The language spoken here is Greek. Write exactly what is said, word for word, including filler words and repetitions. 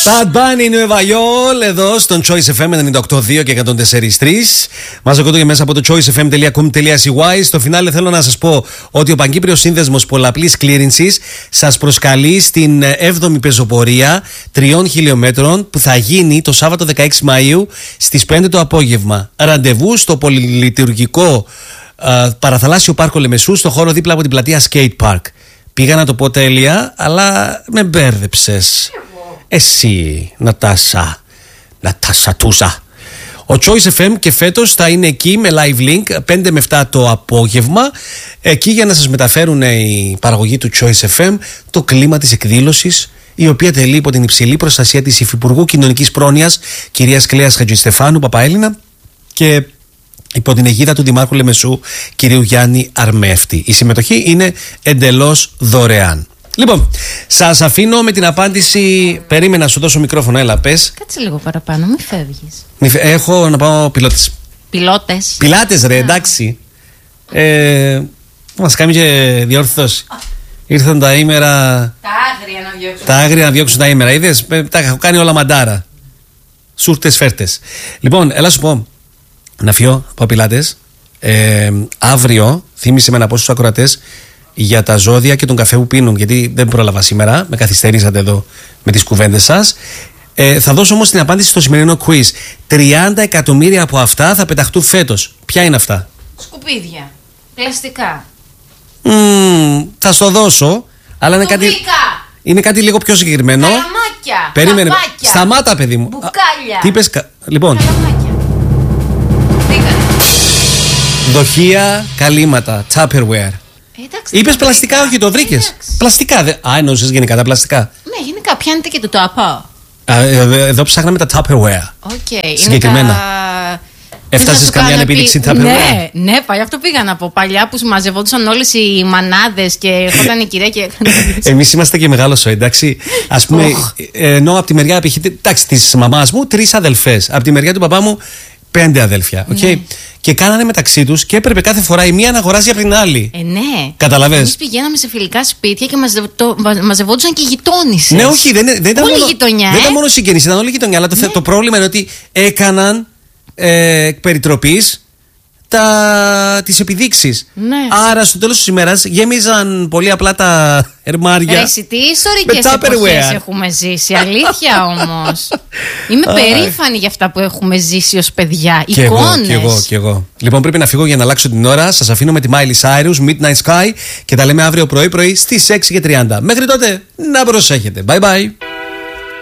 Bad Bunny, Nueva York, εδώ στον Choice εφ εμ ενενήντα οκτώ κόμμα δύο και εκατόν τέσσερα κόμμα τρία. Μας ακούτε και μέσα από το choice f m dot com dot c y. Στο φινάλε θέλω να σας πω ότι ο Παγκύπριος Σύνδεσμος Πολλαπλής Κλήρινσης σας προσκαλεί στην έβδομη πεζοπορία τριών χιλιόμετρων που θα γίνει το Σάββατο δεκαέξι Μαΐου στις πέντε το απόγευμα. Ραντεβού στο πολυλειτουργικό uh, παραθαλάσσιο πάρκο Λεμεσού, στο χώρο δίπλα από την πλατεία Skate Park. Πήγα να το πω τέλεια, αλλά με μπέρδεψες. Εσύ, Νατάσα, Νατάσα Τούσα. Ο Choice εφ εμ και φέτος θα είναι εκεί με live link πέντε με επτά το απόγευμα, εκεί για να σας μεταφέρουν η παραγωγή του Choice εφ εμ το κλίμα της εκδήλωσης, η οποία τελεί υπό την υψηλή προστασία της Υφυπουργού Κοινωνικής Πρόνοιας κυρίας Κλέας Χατζηστεφάνου Παπαέλληνα και υπό την αιγίδα του Δημάρχου Λεμεσού κυρίου Γιάννη Αρμέφτη. Η συμμετοχή είναι εντελώς δωρεάν. Λοιπόν, σας αφήνω με την απάντηση. Περίμενα να σου δώσω μικρόφωνο, έλα πες. Κάτσε λίγο παραπάνω, μην φεύγεις. Μη φε... Έχω να πάω πιλότες. Πιλότες. Πιλάτες ρε, εντάξει. ε, Μας κάνει και διόρθωση. Ήρθαν τα ήμερα. Τα άγρια να διώξουν. Τα άγρια να διώξουν τα ήμερα. Είδες, τα έχω κάνει όλα μαντάρα. Σούρτες φέρτες. Λοιπόν, έλα σου πω. Να φύγω, πάω πιλάτες. ε, Αύριο, θύμισε με να πω στους ακροατές για τα ζώδια και τον καφέ που πίνουν, γιατί δεν πρόλαβα σήμερα, με καθυστερήσατε εδώ με τις κουβέντες σας. ε, Θα δώσω όμως την απάντηση στο σημερινό quiz. τριάντα εκατομμύρια από αυτά θα πεταχτούν φέτος. Ποια είναι αυτά? Σκουπίδια. Πλαστικά. Mm, θα στο δώσω, αλλά είναι κάτι, είναι κάτι λίγο πιο συγκεκριμένο. Καλαμάκια. Περίμενε. Καπάκια. Σταμάτα, παιδί μου. Μπουκάλια. Τι είπες? Λοιπόν, Καλαμάκια. δοχεία, καλύματα, Tupperware. Εντάξει, Είπες πλαστικά, όχι, το βρήκες. Πλαστικά. Δε... Α, εννοούσες γενικά τα πλαστικά. Ναι, γενικά, πιάνετε και το τάπα. Α, ε, εδώ ψάχναμε τα Tupperware. Okay, συγκεκριμένα. τα... Έφτασες καμιά επίδειξη Tupperware? Ναι, ναι, παλιά αυτό πήγα να πω. Παλιά που μαζευόντουσαν όλες οι μανάδες και έρχονταν η κυρία και. Εμείς είμαστε και μεγάλο σοϊ, εντάξει. Ας πούμε, ενώ από τη μεριά της μαμάς μου τρεις αδελφές. Από τη μεριά του παπά μου πέντε αδέλφια. Okay? Ναι. Και κάνανε μεταξύ τους και έπρεπε κάθε φορά η μία να αγοράζει από την άλλη. Ε, ναι. Καταλαβες. Εμείς πηγαίναμε σε φιλικά σπίτια και μαζευ... το... μαζευόντουσαν και οι γειτόνισσες. Ναι, όχι, δεν, δεν ήταν όλη μόνο, γειτονιά, δεν ε? ήταν μόνο συγγενείς, ήταν όλη η γειτονιά. Αλλά το, ναι. το πρόβλημα είναι ότι έκαναν ε, εκ περιτροπής τα, τις επιδείξεις. Ναι. Άρα στο τέλος της ημέρας γέμιζαν πολύ απλά τα ερμάρια. Εσύ, τι ιστορικές εποχές έχουμε ζήσει. Αλήθεια όμως. Είμαι περήφανη για αυτά που έχουμε ζήσει ως παιδιά. Κι εικόνες. εγώ, κι εγώ, κι εγώ. Λοιπόν, πρέπει να φύγω για να αλλάξω την ώρα. Σας αφήνω με τη Miley Cyrus, Midnight Sky, και τα λέμε αύριο πρωί-πρωί στις έξι και τριάντα. Μέχρι τότε να προσέχετε. Bye bye.